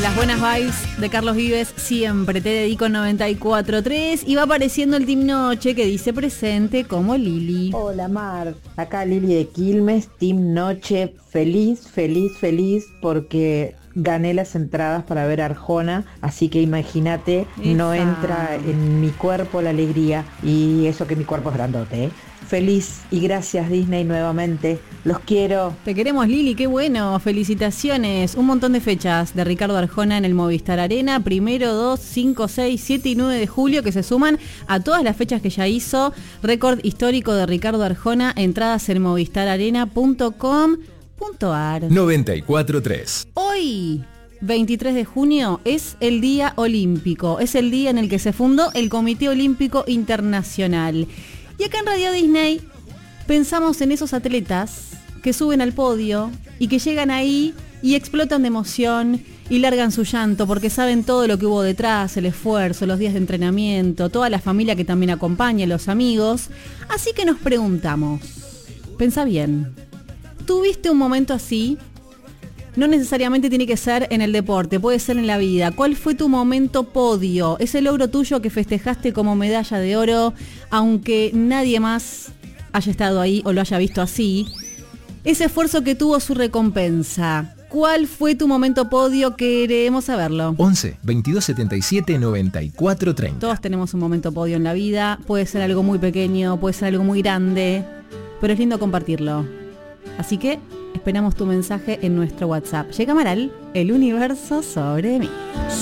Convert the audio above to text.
Las buenas vibes de Carlos Vives siempre te dedico 94.3 y va apareciendo el Team Noche que dice presente como Lili. Hola Mar, acá Lili de Quilmes, Team Noche, feliz porque gané las entradas para ver Arjona, así que imagínate, no entra en mi cuerpo la alegría y eso que mi cuerpo es grandote, ¿eh? Feliz y gracias Disney nuevamente, los quiero. Te queremos Lili, qué bueno, felicitaciones. Un montón de fechas de Ricardo Arjona en el Movistar Arena, 1, 2, 5, 6, 7 y 9 de julio que se suman a todas las fechas que ya hizo. Récord histórico de Ricardo Arjona, entradas en movistararena.com.ar. 94.3. Hoy 23 de junio es el Día Olímpico, es el día en el que se fundó el Comité Olímpico Internacional. Y acá en Radio Disney pensamos en esos atletas que suben al podio y que llegan ahí y explotan de emoción y largan su llanto porque saben todo lo que hubo detrás, el esfuerzo, los días de entrenamiento, toda la familia que también acompaña, los amigos. Así que nos preguntamos, pensá bien, ¿tuviste un momento así? No necesariamente tiene que ser en el deporte, puede ser en la vida. ¿Cuál fue tu momento podio? Ese logro tuyo que festejaste como medalla de oro, aunque nadie más haya estado ahí o lo haya visto así. Ese esfuerzo que tuvo su recompensa. ¿Cuál fue tu momento podio? Queremos saberlo. 11 22 77 94 30. Todos tenemos un momento podio en la vida. Puede ser algo muy pequeño, puede ser algo muy grande, pero es lindo compartirlo. Así que esperamos tu mensaje en nuestro WhatsApp. Llega Amaral, el universo sobre mí.